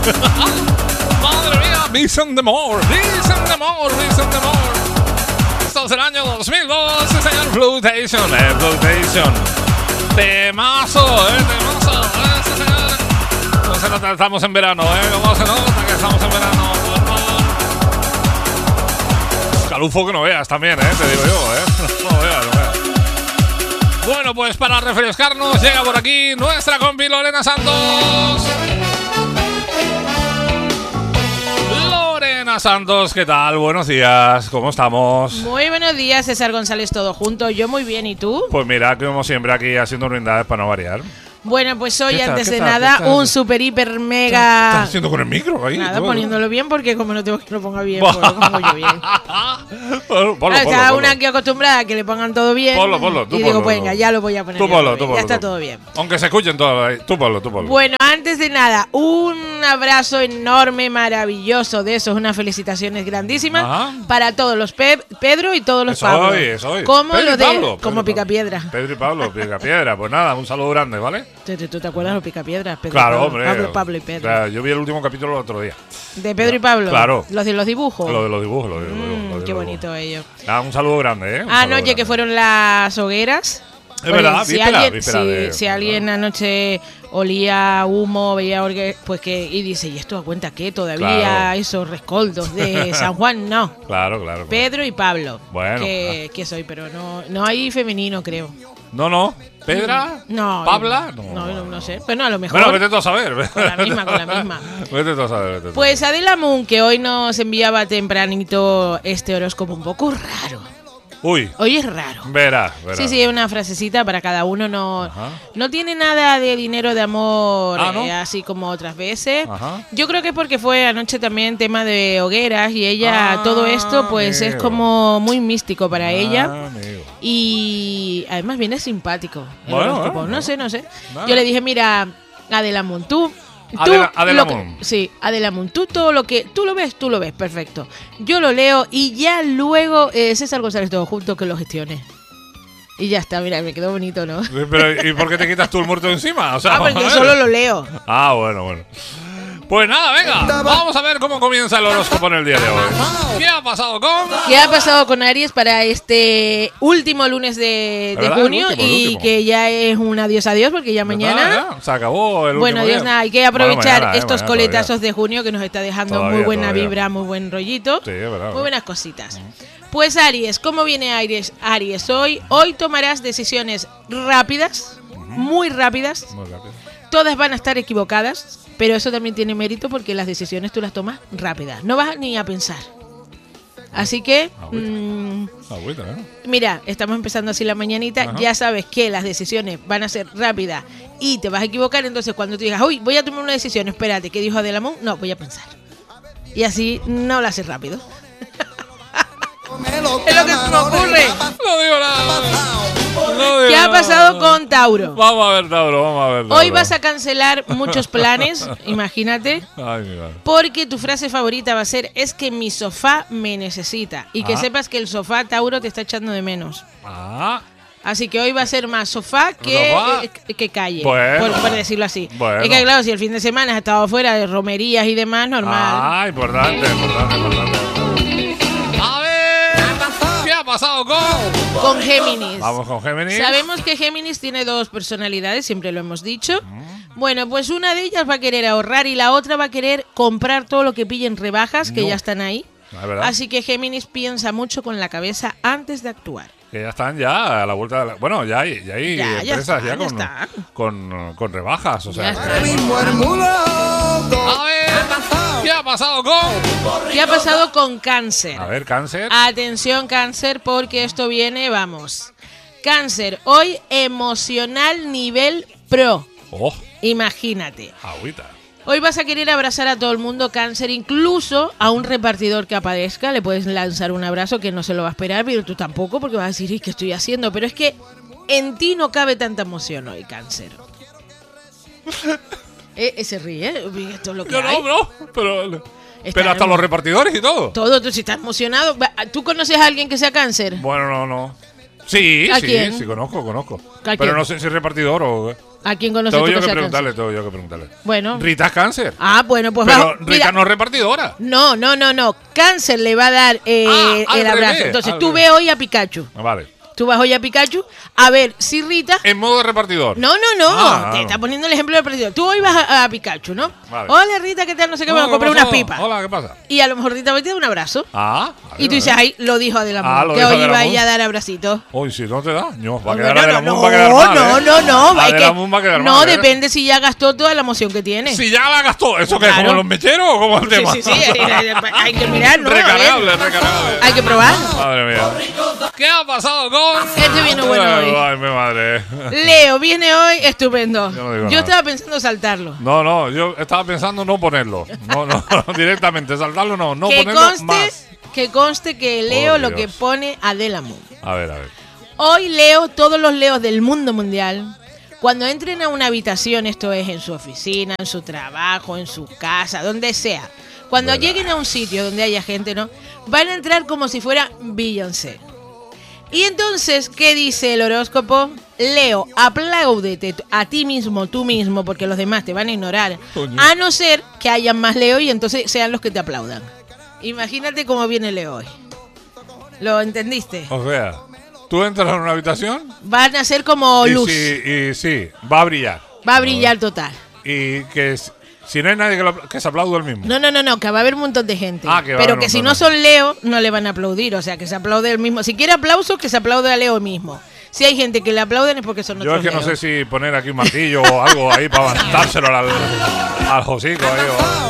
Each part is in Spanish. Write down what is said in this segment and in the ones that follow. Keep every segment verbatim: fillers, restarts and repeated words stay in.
Madre mía, Vision the More, Vision the More, Vision the More. Esto es el año dos mil dos, señor Flotation, eh, Flotation. Temazo, eh, temazo, eh, sí, señor. No se nota, estamos en verano, eh, ¿cómo se nota que estamos en verano? Por favor. Calufo que no veas también, eh, te digo yo, eh. No veas, no veas. Bueno, pues para refrescarnos llega por aquí nuestra compi Lorena Santos. Lorena Santos, ¿qué tal? Buenos días, ¿cómo estamos? Muy buenos días, César González, todo junto. Yo muy bien, ¿y tú? Pues mira, como siempre aquí haciendo ruindades para no variar. Bueno, pues hoy, ¿Qué antes tal, de qué tal, nada, qué tal? un super, hiper, ¿Qué mega... estás haciendo con el micro ahí? Nada, Todo. poniéndolo bien, porque como no tengo que lo ponga bien, pues lo pongo yo bien. Ponlo, ponlo, Ah, está ponlo, una ponlo. aquí acostumbrada a que le pongan todo bien. Ponlo, ponlo, tú y digo, ponlo, venga, ponlo. ya lo voy a poner Tú yo ponlo, bien. tú ponlo. Ya está tú. todo bien. Aunque se escuchen todos ahí. Tú ponlo, tú ponlo. Bueno, antes de nada, un abrazo enorme, maravilloso de esos, unas felicitaciones grandísimas Ajá. para todos los Pe- Pedro y todos los Eso Pablo. hoy, eso hoy. Como Pedro y los de, Pablo, Pedro como y Pablo. Picapiedra. Pedro y Pablo, Picapiedra. Pues nada, un saludo grande, ¿vale? ¿Tú, tú te acuerdas de los Picapiedras? Pedro, Claro, Pablo, hombre. Pablo, Pablo y Pedro. Claro, yo vi el último capítulo el otro día. ¿De Pedro y Pablo? Claro. Los de los dibujos. Lo de los dibujos, lo de los Mm, dibujos. lo de qué los bonito ellos. dibujos. Ah, un saludo grande, ¿eh? Un saludo Anoche que grande. fueron las hogueras. Es verdad, si víspera, alguien, víspera si, de- si alguien anoche olía humo, veía orgue, pues que y dice, ¿y esto a cuenta qué? Todavía Claro. esos rescoldos de San Juan, no. Claro, claro. claro. Pedro y Pablo. Bueno, Que, que soy, pero no, no hay femenino, creo. No, no. ¿Pedra? No. ¿Pabla? No, no, no, no sé. Bueno, a lo mejor. Bueno, vete tú a saber. Con la misma, con la misma. Vete tú a saber. Vete tú. Pues Adela Moon, que hoy nos enviaba tempranito este horóscopo un poco raro. Uy, Hoy es raro. verás, verás. Sí, sí, una frasecita para cada uno. No, Ajá. no tiene nada de dinero, de amor, Ah, ¿no? eh, así como otras veces. Ajá. Yo creo que es porque fue anoche también tema de hogueras y ella, Ah, todo esto, pues es amigo. como muy místico para ella. Ah, amigo. Y además viene simpático el Bueno, horóscopo. bueno, no sé, no sé. Nada. Yo le dije, mira, Adela Moon, tú... tú Adela- Adela lo que- Moon. Sí, Adela Moon, tú todo lo que... Tú lo ves, tú lo ves, perfecto. Yo lo leo y ya luego eh, César González todo junto que lo gestione. Y ya está, mira, me quedó bonito, ¿no? Sí, Pero, ¿y por qué te quitas tú el muerto de encima? O sea, Ah, porque yo vamos a ver. solo lo leo. Ah, bueno, bueno. Pues nada, venga, vamos a ver cómo comienza el horóscopo en el día de hoy. ¿Qué ha pasado con...? ¿Qué ha pasado con Aries para este último lunes de, de ¿Verdad? El junio? último, el y último. que ya es un adiós, adiós, porque ya mañana... ¿Ya? Se acabó el Bueno, último Dios, día. nada, hay que aprovechar Bueno, mañana, eh, estos mañana coletazos todavía. de junio que nos está dejando Todavía, muy buena todavía. vibra, muy buen rollito. Sí, es verdad. Muy buenas cositas. Pues Aries, ¿cómo viene Aries? Aries, hoy, hoy tomarás decisiones rápidas, muy rápidas. Muy rápido. Todas van a estar equivocadas, pero eso también tiene mérito porque las decisiones tú las tomas rápidas. No vas ni a pensar. Así que, Agüita. mm, Agüita, ¿eh? mira, estamos empezando así la mañanita, Ajá. ya sabes que las decisiones van a ser rápidas y te vas a equivocar, entonces cuando tú digas, uy, voy a tomar una decisión, espérate, ¿qué dijo Adela Moon? No, voy a pensar. Y así no la haces rápido. Es lo que se me ocurre. No digo nada. No digo ¿Qué ha nada. pasado con Tauro? Vamos a ver, Tauro, vamos a ver. Tauro. Hoy vas a cancelar muchos planes, imagínate. Ay, mira. Porque tu frase favorita va a ser, es que mi sofá me necesita. Y que Ah. sepas que el sofá, Tauro, te está echando de menos. Ah, Así que hoy va a ser más sofá que, ¿Sofá? eh, que calle, Bueno. por, por decirlo así. Bueno. Es que claro, si el fin de semana has estado fuera de romerías y demás, normal. ah, importante, importante, importante. A ver, ¿qué ha pasado con...? Con Géminis. Vamos con Géminis. Sabemos que Géminis tiene dos personalidades, siempre lo hemos dicho. Bueno, pues una de ellas va a querer ahorrar y la otra va a querer comprar todo lo que pillen rebajas, que No. ya están ahí. No, es verdad. Así que Géminis piensa mucho con la cabeza antes de actuar. Que ya están ya a la vuelta de la... Bueno, ya hay, ya hay Ya, ya empresas están, ya ya con, están. con, con rebajas, o sea... Ya que- A ver, ¿qué ha pasado con...? ¿Qué ha pasado con Cáncer? A ver, Cáncer. Atención, Cáncer, porque esto viene, vamos. Cáncer, hoy emocional nivel pro. Oh, Imagínate. agüita. Hoy vas a querer abrazar a todo el mundo, Cáncer, incluso a un repartidor que aparezca. Le puedes lanzar un abrazo que no se lo va a esperar, pero tú tampoco, porque vas a decir, "¿Y qué estoy haciendo?". Pero es que en ti no cabe tanta emoción hoy, Cáncer. eh, ese ríe, ¿eh? Esto es lo que Yo hay. no, bro, pero... Está Pero hasta emo- los repartidores y todo. Todo, tú si estás emocionado. Va, ¿tú conoces a alguien que sea Cáncer? Bueno, no, no. Sí, ¿A sí, quién? sí, conozco, conozco. ¿A Pero quién? no sé si es repartidor o... ¿A quién conoces Tengo tú yo que que sea preguntarle, cáncer? tengo yo que preguntarle. Bueno. Rita es cáncer. Ah, bueno, pues Pero vamos. Rita Mira, no es repartidora. no, no, no, no. Cáncer le va a dar eh, Ah, al el abrazo. revés, Entonces al tú revés. ve hoy a Pikachu. Ah, vale. Tú vas hoy a Pikachu a ver si Rita. En modo de repartidor. No, no, no. Ah, te no. está poniendo el ejemplo del presidente. Tú hoy vas a, a Pikachu, ¿no? Vale. Hola Rita, ¿qué tal? No sé qué, Hola, me compré ¿qué unas pasó? pipas. Hola, ¿qué pasa? Y a lo mejor Rita te da un abrazo. Ah. Y tú dices, ay, lo dijo Adela Ah, Moon, lo que dijo hoy Adela iba a Moon. ir a dar abracitos. Uy, si no te da, no, va a No, quedar no, Adela no, Moon, va a quedar mal, no, ¿eh? no, no, es Adela que Moon va a quedar no mal, ¿eh? depende si ya gastó toda la emoción que tiene. Si ya la gastó, ¿eso qué? Claro. ¿Como los mecheros o como el Sí, tema? sí, sí, hay, hay que mirar, ¿no? A ver. Recargable, recargable. Hay que probar. Madre mía. ¿Qué ha pasado con...? Este viene bueno Ay, hoy. Ay, mi madre. Leo, viene hoy estupendo. Yo no digo Yo nada. estaba pensando saltarlo. No, no, yo estaba pensando no ponerlo. No, no, directamente, saltarlo no, no que ponerlo conste, más. que conste que leo Oh, lo que Dios. pone Adela Moon. A ver, a ver. Hoy leo todos los leos del mundo mundial. Cuando entren a una habitación, esto es en su oficina, en su trabajo, en su casa, donde sea. Cuando Verdad. lleguen a un sitio donde haya gente, ¿no? Van a entrar como si fuera Beyoncé. Y entonces, ¿qué dice el horóscopo? Leo, apláudete a ti mismo, tú mismo, porque los demás te van a ignorar. Coño. A no ser que hayan más Leo y entonces sean los que te aplaudan. Imagínate cómo viene Leo hoy. ¿Lo entendiste? O sea, tú entras en una habitación Van a ser como y luz. sí, y sí, va a brillar. Va a brillar total. Y que s- si no hay nadie que, lo apl- que se aplaude el mismo. No, no, no, no, que va a haber un montón de gente. Ah, que va a Pero haber que un si montón no de son Leo, no le van a aplaudir. O sea, que se aplaude el mismo. Si quiere aplausos, que se aplaude a Leo mismo. Si hay gente que le aplauden es porque son Yo otros es que no Leo. sé si poner aquí un martillo o algo ahí para dárselo al, al hocico ahí.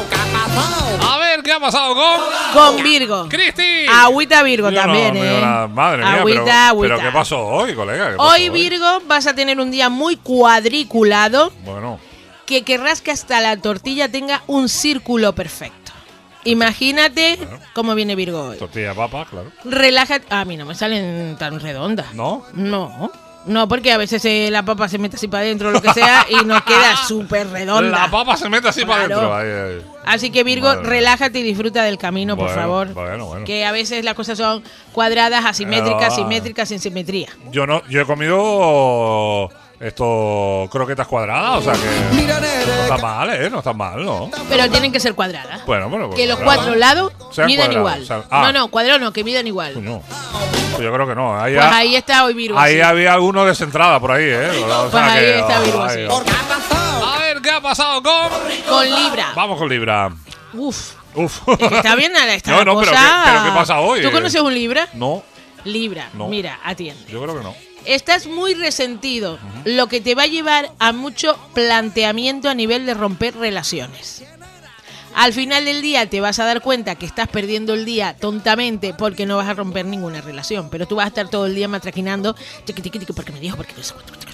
o- A ver, ¿qué ha pasado con Con Virgo. Cristi? Agüita Virgo Yo no, también, me ¿eh? dio nada. Madre mía, agüita, pero, agüita. pero ¿qué pasó hoy, colega? ¿Qué pasó Hoy, Virgo, vas a tener un día muy cuadriculado Bueno, que querrás que hasta la tortilla tenga un círculo perfecto. Imagínate cómo viene Virgo hoy. tortilla de papa, claro. Relájate. A mí no me salen tan redondas. ¿No? No. No, porque a veces eh, la papa se mete así para adentro o lo que sea y nos queda súper redonda. La papa se mete así para Claro. adentro. Ahí, ahí. Así que Virgo, Madre mía. relájate y disfruta del camino, por Bueno, favor. bueno, bueno. Que a veces las cosas son cuadradas, asimétricas, Ah. simétricas, sin simetría. Yo no, yo he comido esto croquetas cuadradas, o sea que no está mal, ¿eh? No está mal, ¿no? Pero tienen que ser cuadradas. Bueno, bueno. Que los cuadradas. cuatro lados Sean midan cuadrados, igual. sean- ah. No, no, cuadrado no, que midan igual. Coño. Pues yo creo que no. Ahí, Pues ha- ahí está hoy Virgo. ahí sí. había alguno descentrada por ahí, ¿eh? O sea Pues ahí que- está Virgo, ay, sí. ay. A ver, ¿qué ha pasado con...? Con Libra. Vamos con Libra. Uf. Uf. Es que está bien esta No, no, pero cosa. ¿qué- pero qué pasa hoy? ¿Tú conoces un Libra? No, Libra, No. mira, atiende. yo creo que no. Estás muy resentido, lo que te va a llevar a mucho planteamiento a nivel de romper relaciones. Al final del día te vas a dar cuenta que estás perdiendo el día tontamente porque no vas a romper ninguna relación, pero tú vas a estar todo el día matraquinando, tiqui, tiqui, tiqui, porque me dijo, porque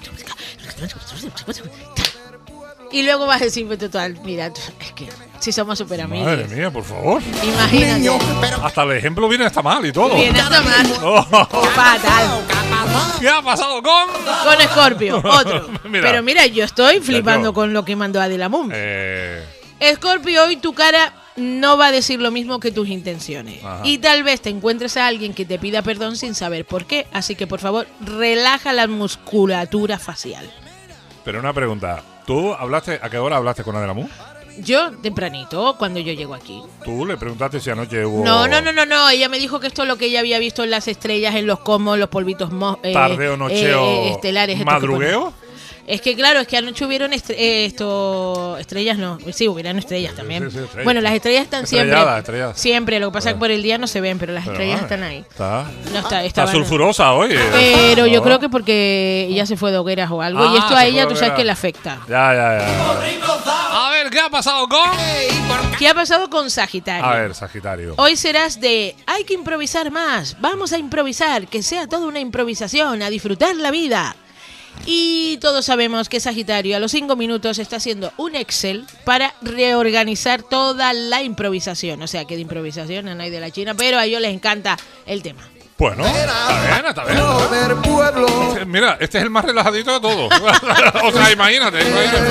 y luego vas a decir, total, mira, es que si somos súper amigos. Madre mía, por favor. Imagínate. Hasta el ejemplo viene hasta mal y todo. Viene hasta mal. Oh. Fatal. ¿Qué ha pasado con...? Con Escorpio, otro. Mira. Pero mira, yo estoy flipando yo. con lo que mandó Adela Moon. Eh, Escorpio, hoy tu cara no va a decir lo mismo que tus intenciones. Ajá. Y tal vez te encuentres a alguien que te pida perdón sin saber por qué. Así que, por favor, relaja la musculatura facial. pero una pregunta. ¿Tú hablaste, a qué hora hablaste con Adela Moon? Yo, tempranito, cuando yo llego aquí. ¿Tú le preguntaste si anoche hubo... No, no, no, no, no. Ella me dijo que esto es lo que ella había visto en las estrellas, en los comos, los polvitos mo- eh, Tardeo, nocheo, eh, estelares. estos que madrugueo. ponen. Es que claro, es que anoche hubieron estre- eh, esto, estrellas, no, sí, hubieran estrellas también. sí, sí, estrellas. Bueno, las estrellas están Estrelladas, siempre. estrellas. Siempre, lo que pasa es que Bueno. por el día no se ven, pero las Pero, estrellas madre, están ahí. Está, No está, está estaban- sulfurosa hoy. eh. Pero yo No. creo que porque ella se fue de hogueras o algo, Ah, y esto a se ella fue tú de sabes hogueras. que le afecta. Ya, ya, ya. A ver, ¿qué ha pasado con...? ¿Qué ha pasado con Sagitario? A ver, Sagitario. Hoy serás de, hay que improvisar más, vamos a improvisar, que sea toda una improvisación, a disfrutar la vida. Y todos sabemos que Sagitario a los cinco minutos está haciendo un Excel para reorganizar toda la improvisación. O sea, que de improvisación no hay de la China, pero a ellos les encanta el tema. Bueno, está bien, está bien. Este- mira, este es el más relajadito de todos. O sea, imagínate.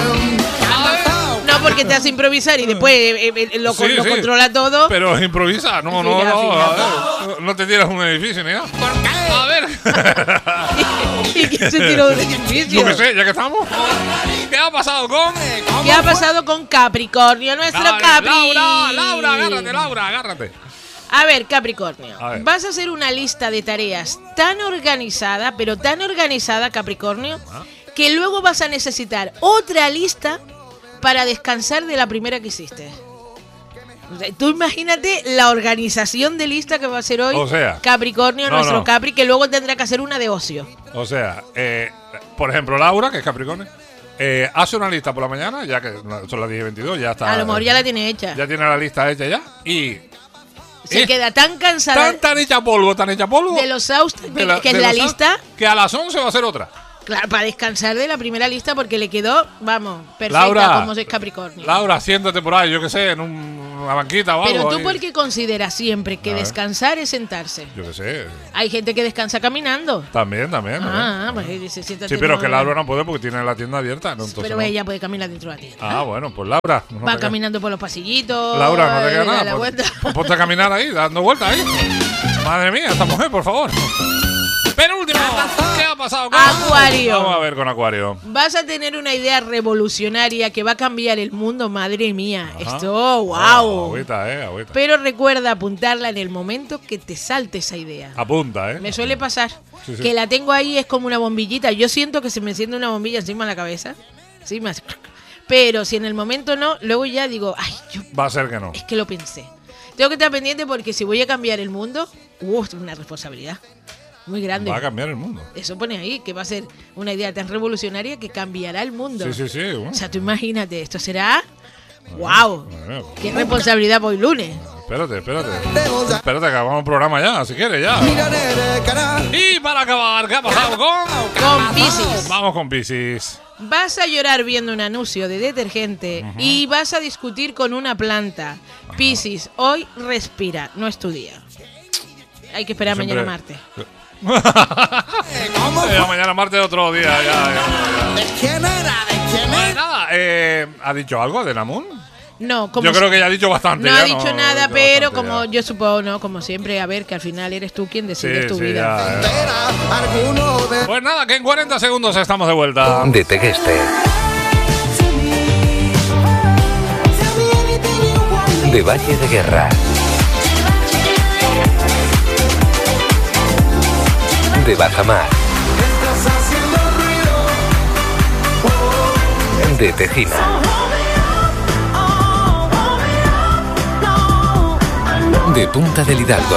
No, porque te hace improvisar y después eh, eh, lo, Sí, lo sí. controla todo. Pero improvisa. No, no, Fija, no. fija. A ver, no te tiras un edificio ni nada. A ver. ¿Y, y quién se tiró del edificio? Yo qué sé, ya que estamos. ¿Qué ha pasado con...? ¿Qué ha pasado con Capricornio? Nuestro Vale, Capri. Laura, Laura, agárrate, Laura, agárrate. A ver, Capricornio, A ver. vas a hacer una lista de tareas tan organizada, pero tan organizada, Capricornio, Ah. que luego vas a necesitar otra lista para descansar de la primera que hiciste. O sea, tú imagínate la organización de lista que va a hacer hoy O sea, Capricornio, no, nuestro no. Capri, que luego tendrá que hacer una de ocio. O sea, eh, por ejemplo, Laura, que es Capricornio, eh, hace una lista por la mañana, ya que son las diez y veintidós, ya está. A lo mejor ya la tiene hecha. Ya tiene la lista hecha ya. Y. Se eh, queda tan cansada Tan, tan hecha polvo, tan hecha polvo. de los aus que, de la- que de en la los- lista, Que a las once va a hacer otra. claro, para descansar de la primera lista porque le quedó, vamos, perfecta Laura, como es Capricornio. Laura, siéntate por ahí, yo qué sé, en un- una banquita o algo. Pero tú, ahí. ¿por qué consideras siempre que A ver. descansar es sentarse? Yo qué sé. Hay gente que descansa caminando. También, también. Ah, también. pues dice, siéntate. Sí, pero no- que Laura no puede porque tiene la tienda abierta. ¿no? Entonces, Pero no. ella puede caminar dentro de la tienda. Ah, bueno, pues Laura. no Va te queda- caminando por los pasillitos. Laura, no te queda eh, da nada. la Pues, vuelta. pues ponte a caminar ahí, dando vueltas ahí. Madre mía, esta mujer, por favor. Penúltimo. ¿Qué ha pasado con Acuario. Vamos a ver con Acuario. Vas a tener una idea revolucionaria que va a cambiar el mundo, madre mía. Ajá. Esto, Oh, wow. agüita, eh, agüita. Pero recuerda apuntarla en el momento que te salte esa idea. Apunta, eh. Me suele pasar Sí, sí. que la tengo ahí, es como una bombillita. Yo siento que se me enciende una bombilla encima de la cabeza. Sí, me hace... Pero si en el momento no, luego ya digo, ay, yo Va a ser que no. es que lo pensé. Tengo que estar pendiente porque si voy a cambiar el mundo, uh, es una responsabilidad muy grande. Va a cambiar el mundo. Eso pone ahí, que va a ser una idea tan revolucionaria que cambiará el mundo. Sí, sí, sí. Bueno. O sea, tú imagínate, esto será... ¡Wow! Bueno, ¡Qué responsabilidad por hoy lunes! espérate, espérate. Espérate, que acabamos el programa ya, si quieres, ya. Y para acabar, ¿qué ha pasado con...? Con Piscis. Vamos con Piscis. Vas a llorar viendo un anuncio de detergente y vas a discutir con una planta. Piscis, hoy respira, no es tu día. Hay que esperar Siempre- mañana martes. Ya, mañana martes otro día, ya, ya, ya. ¿De quién era? ¿De quién Pues era? nada, eh, ¿ha dicho algo de Namun? No, como Yo creo que ya ha dicho bastante. no ya, ha dicho nada, ha dicho pero bastante como ya. yo supongo, no, como siempre, a ver, que al final eres tú quien Sí, decide tu sí, vida. ya, ya. Era alguno de Pues nada, que en cuarenta segundos estamos de vuelta. De Tegueste. De Valle de Guerra. De Bajamar. De Tejina. De Punta del Hidalgo.